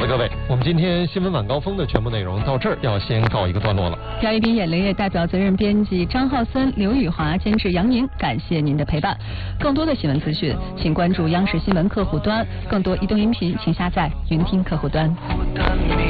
各位，我们今天新闻晚高峰的全部内容到这儿要先告一个段落了。 姚一斌、演雷业代表责任编辑张浩森、刘宇华，监制杨宁，感谢您的陪伴。更多的新闻资讯，请关注央视新闻客户端；更多移动音频，请下载云听客户端。